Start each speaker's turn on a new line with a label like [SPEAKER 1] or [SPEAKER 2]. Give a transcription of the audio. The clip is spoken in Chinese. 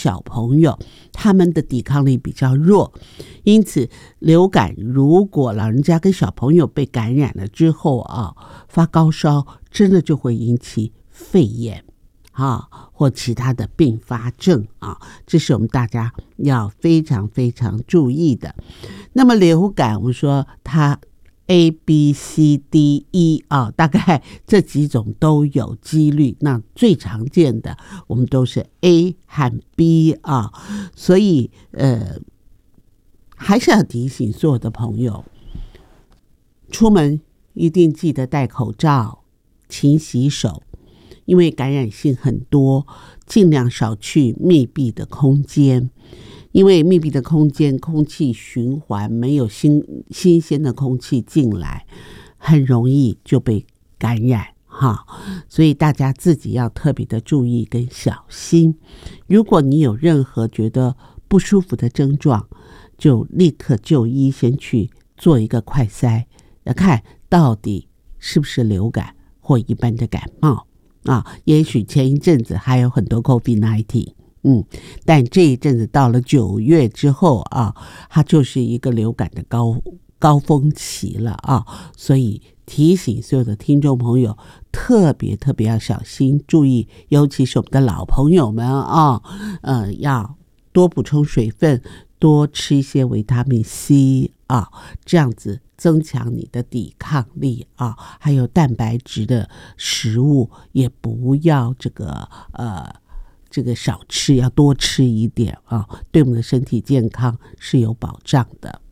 [SPEAKER 1] 小朋友，他们的抵抗力比较弱，因此流感如果老人家跟小朋友被感染了之后发高烧，真的就会引起肺炎或其他的并发症这是我们大家要非常非常注意的。那么流感，我们说它A、B、C、D、E 大概这几种都有几率，那最常见的我们都是 A 和 B 所以还是要提醒所有的朋友，出门一定记得戴口罩，勤洗手，因为感染性很多，尽量少去密闭的空间，因为密闭的空间空气循环没有新鲜的空气进来，很容易就被感染所以大家自己要特别的注意跟小心。如果你有任何觉得不舒服的症状，就立刻就医，先去做一个快筛，要看到底是不是流感或一般的感冒也许前一阵子还有很多 COVID-19但这一阵子到了9月之后它就是一个流感的高峰期了所以提醒所有的听众朋友特别特别要小心注意，尤其是我们的老朋友们要多补充水分，多吃一些维他命 C 这样子增强你的抵抗力还有蛋白质的食物也不要这个少吃，要多吃一点对我们的身体健康是有保障的。